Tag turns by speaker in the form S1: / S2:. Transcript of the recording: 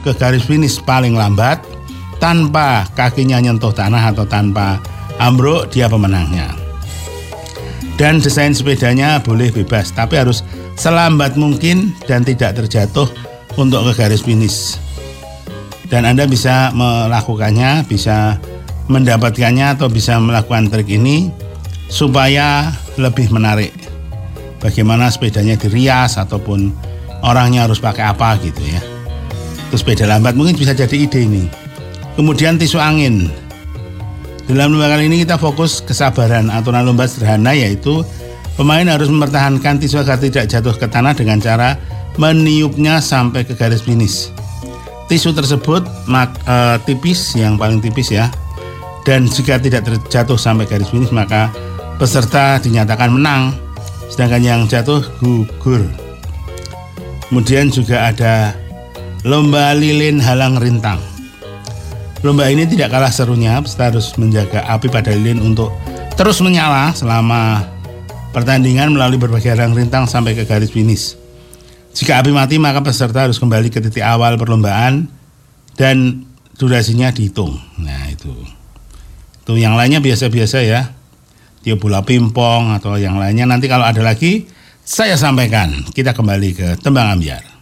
S1: ke garis finish paling lambat tanpa kakinya nyentuh tanah atau tanpa ambruk, dia pemenangnya. Dan desain sepedanya boleh bebas, tapi harus selambat mungkin dan tidak terjatuh untuk ke garis finish. Dan Anda bisa melakukannya, bisa mendapatkannya atau bisa melakukan trik ini supaya lebih menarik. Bagaimana sepedanya dirias ataupun orangnya harus pakai apa gitu ya. Terus sepeda lambat mungkin bisa jadi ide ini. Kemudian tisu angin. Dalam lomba kali ini kita fokus kesabaran. Aturan lomba sederhana yaitu pemain harus mempertahankan tisu agar tidak jatuh ke tanah dengan cara meniupnya sampai ke garis finish. Tisu tersebut tipis, yang paling tipis ya. Dan jika tidak terjatuh sampai garis finish maka peserta dinyatakan menang. Sedangkan yang jatuh gugur. Kemudian juga ada lomba lilin halang rintang. Lomba ini tidak kalah serunya, peserta harus menjaga api pada lilin untuk terus menyala selama pertandingan melalui berbagai halang rintang sampai ke garis finish. Jika api mati maka peserta harus kembali ke titik awal perlombaan dan durasinya dihitung. Nah itu yang lainnya biasa-biasa ya, tiup bola pingpong atau yang lainnya nanti kalau ada lagi saya sampaikan. Kita kembali ke Tembang Ambyar.